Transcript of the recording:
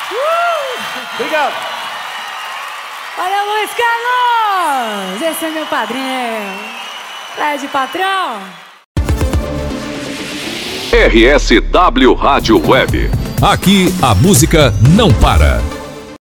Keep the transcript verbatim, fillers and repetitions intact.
Uh! Obrigado. Valeu, Luiz Carlos! Esse é meu padrinho. Fred Patrão. R S W Rádio Web. Aqui a música não para.